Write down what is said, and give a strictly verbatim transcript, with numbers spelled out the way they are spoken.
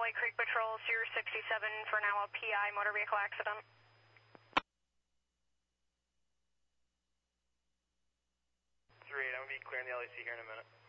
White Creek Patrol, Sears sixty-seven, for now a P I motor vehicle accident. three eight, I'm going to be clearing the L A C here in a minute.